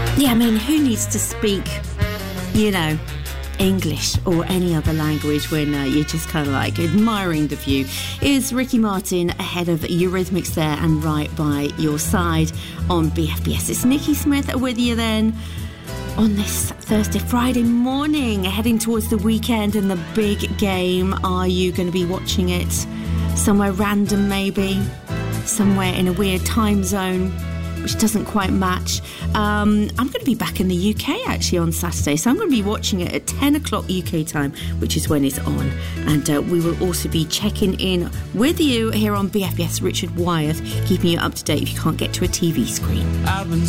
Yeah, I mean, who needs to speak, English or any other language when you're just kind of like admiring the view? Is Ricky Martin ahead of Eurythmics there and right by your side on BFBS. It's Nikki Smith with you then on this Friday morning, heading towards the weekend and the big game. Are you going to be watching it somewhere random, maybe? Somewhere in a weird time zone which doesn't quite match. I'm going to be back in the UK actually on Saturday, so I'm going to be watching it at 10 o'clock UK time, which is when it's on. And we will also be checking in with you here on BFBS. Richard Wyeth keeping you up to date if you can't get to a TV screen. I've been